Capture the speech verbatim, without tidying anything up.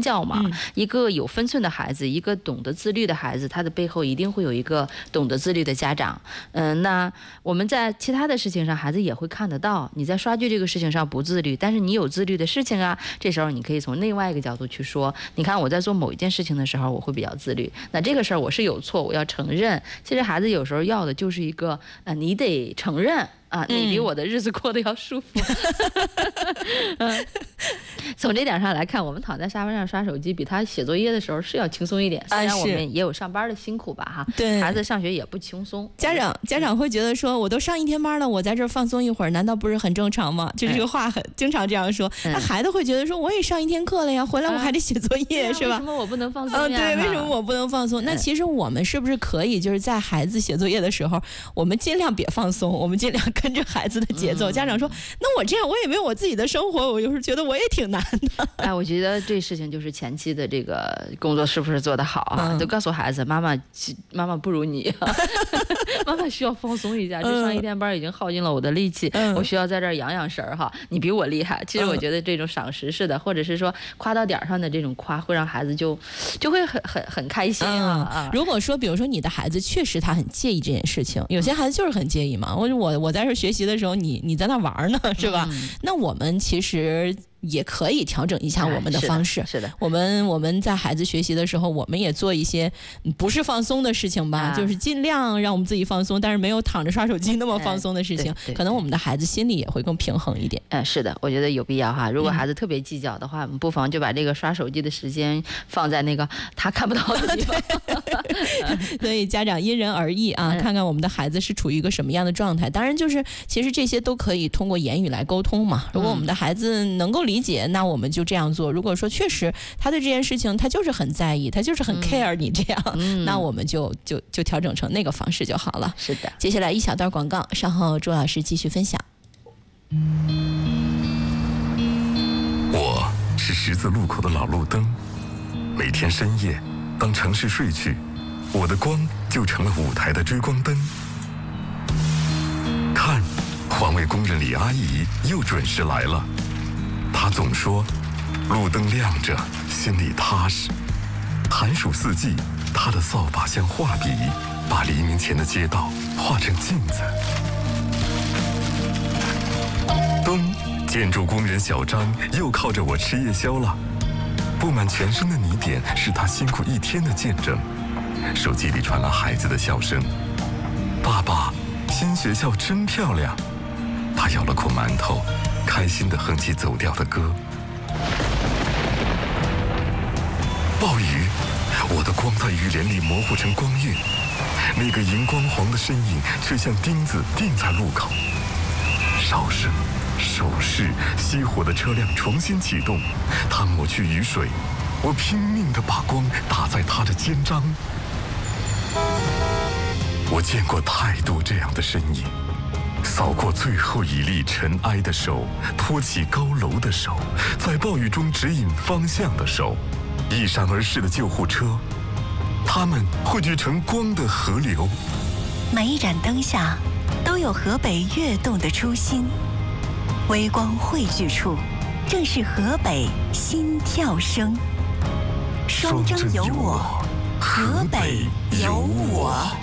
教嘛。 嗯、 一个有分寸的孩子，一个懂得自律的孩子，他的背后一定会有一个懂得自律的家长。嗯、呃，那我们在其他的事情上，孩子也会看得到你在刷剧这个事情上不自律，但是你有自律的事情啊。这时候你可以从另外一个角度去说，你看我在做某一件事情的时候，我会比较自律。那这个事儿我是有错，我要承认。其实孩子有时候要的就是一个，呃，你得承认。啊，你比我的日子过得要舒服。嗯，从这点上来看，我们躺在沙发上刷手机，比他写作业的时候是要轻松一点。虽然我们也有上班的辛苦吧，哈， 对， 孩子上学也不轻松。 家长家长会觉得说，我都上一天班了，我在这儿放松一会儿，难道不是很正常吗？就这个话很、嗯、经常这样说。那、嗯、孩子会觉得说，我也上一天课了呀，回来我还得写作业， 啊、 是吧？ 为什么我不能放松呀？ 嗯、对，为什么我不能放松？那其实我们是不是可以，就是在孩子写作业的时候，我们尽量别放松，我们尽量跟着孩子的节奏。嗯、家长说，那我这样我也没有我自己的生活，我有时候觉得我也挺难的。 哎，我觉得这事情就是前期的这个工作是不是做得好啊？嗯、都告诉孩子，妈妈妈妈不如你、啊，妈妈需要放松一下。这上一天班已经耗尽了我的力气，嗯、我需要在这儿养养神儿哈。你比我厉害。其实我觉得这种赏识式的，或者是说夸到点儿上的这种夸，会让孩子就就会很很很开心啊、 嗯、啊。如果说，比如说你的孩子确实他很介意这件事情，有些孩子就是很介意嘛。我我我在这学习的时候，你你在那玩呢，是吧？嗯、那我们其实也可以调整一下我们的方式。 哎、是的，是的， 我们我们在孩子学习的时候，我们也做一些不是放松的事情吧，啊、就是尽量让我们自己放松，但是没有躺着刷手机那么放松的事情，哎、对对对，可能我们的孩子心里也会更平衡一点。 嗯，是的，我觉得有必要哈。如果孩子特别计较的话，我们不妨就把这个刷手机的时间放在那个他看不到的地方。 所以家长因人而异啊，看看我们的孩子是处于一个什么样的状态。当然，就是其实这些都可以通过言语来沟通嘛。如果我们的孩子能够理解，那我们就这样做。如果说确实他对这件事情他就是很在意，他就是很 care 你这样，嗯、那我们就就就调整成那个方式就好了。 是的。 接下来一小段广告，稍后朱老师继续分享。 我是十字路口的老路灯，每天深夜，当城市睡去，我的光就成了舞台的追光灯。看，环卫工人李阿姨又准时来了。她总说，路灯亮着，心里踏实。寒暑四季，她的扫把像画笔，把黎明前的街道画成镜子。冬，建筑工人小张又靠着我吃夜宵了。布满全身的泥点是他辛苦一天的见证。手机里传来孩子的笑声：“爸爸，新学校真漂亮。”他咬了口馒头，开心地哼起走调的歌。暴雨，我的光在雨帘里模糊成光晕，那个荧光黄的身影却像钉子钉在路口。哨声、手势，熄火的车辆重新启动，他抹去雨水，我拼命地把光打在他的肩章。我见过太多这样的身影，扫过最后一粒尘埃的手，托起高楼的手，在暴雨中指引方向的手，一闪而逝的救护车，它们汇聚成光的河流。 每一盏灯下都有河北跃动的初心，微光汇聚处，正是河北心跳声。双征有我，河北有我。